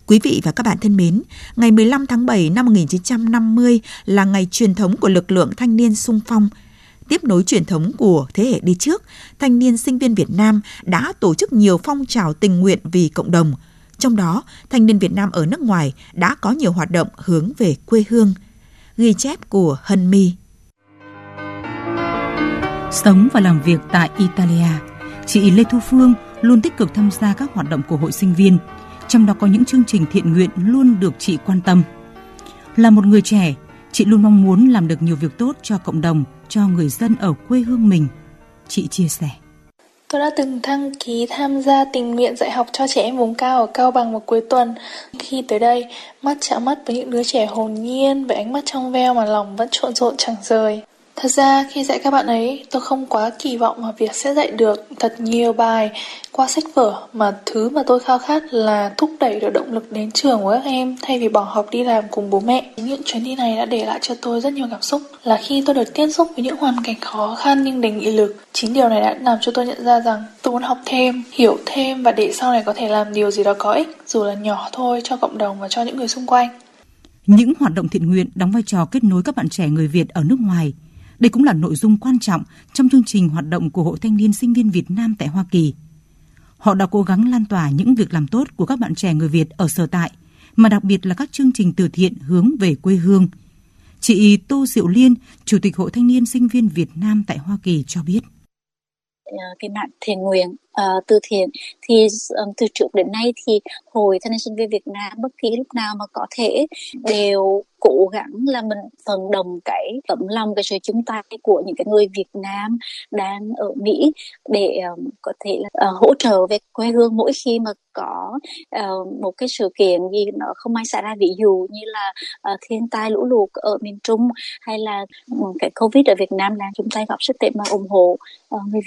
Quý vị và các bạn thân mến, ngày 15 tháng 7 năm 1950 là ngày truyền thống của lực lượng thanh niên xung phong. Tiếp nối truyền thống của thế hệ đi trước, thanh niên sinh viên Việt Nam đã tổ chức nhiều phong trào tình nguyện vì cộng đồng. Trong đó, thanh niên Việt Nam ở nước ngoài đã có nhiều hoạt động hướng về quê hương. Ghi chép của Hân My. Sống và làm việc tại Italia, chị Lê Thu Phương luôn tích cực tham gia các hoạt động của hội sinh viên, trong đó có những chương trình thiện nguyện luôn được chị quan tâm. Là một người trẻ, chị luôn mong muốn làm được nhiều việc tốt cho cộng đồng, cho người dân ở quê hương mình. Chị chia sẻ. Tôi đã từng đăng ký tham gia tình nguyện dạy học cho trẻ em vùng cao ở Cao Bằng vào cuối tuần. Khi tới đây, mắt chạm mắt với những đứa trẻ hồn nhiên, với ánh mắt trong veo mà lòng vẫn trộn rộn chẳng rời. Thật ra khi dạy các bạn ấy, tôi không quá kỳ vọng vào việc sẽ dạy được thật nhiều bài qua sách vở, mà thứ mà tôi khao khát là thúc đẩy được động lực đến trường của các em thay vì bỏ học đi làm cùng bố mẹ. Những chuyến đi này đã để lại cho tôi rất nhiều cảm xúc, là khi tôi được tiếp xúc với những hoàn cảnh khó khăn nhưng đầy nghị lực. Chính điều này đã làm cho tôi nhận ra rằng tôi muốn học thêm, hiểu thêm và để sau này có thể làm điều gì đó có ích, dù là nhỏ thôi, cho cộng đồng và cho những người xung quanh. Những hoạt động thiện nguyện đóng vai trò kết nối các bạn trẻ người Việt ở nước ngoài. Đây cũng là nội dung quan trọng trong chương trình hoạt động của Hội Thanh niên Sinh viên Việt Nam tại Hoa Kỳ. Họ đã cố gắng lan tỏa những việc làm tốt của các bạn trẻ người Việt ở sở tại, mà đặc biệt là các chương trình từ thiện hướng về quê hương. Chị Tô Diệu Liên, Chủ tịch Hội Thanh niên Sinh viên Việt Nam tại Hoa Kỳ cho biết. Cái mạng thiện nguyện, từ thiện thì từ trước đến nay thì Hội Thanh niên Sinh viên Việt Nam bất kỳ lúc nào mà có thể đều cố gắng là mình vận động cái tấm lòng, cái sự chung tay của những cái người Việt Nam đang ở Mỹ để có thể là hỗ trợ về quê hương mỗi khi mà có một cái sự kiện gì nó không may xảy ra, ví dụ như là thiên tai lũ lụt ở miền Trung hay là cái Covid ở Việt Nam, là chung tay góp sức để mà ủng hộ người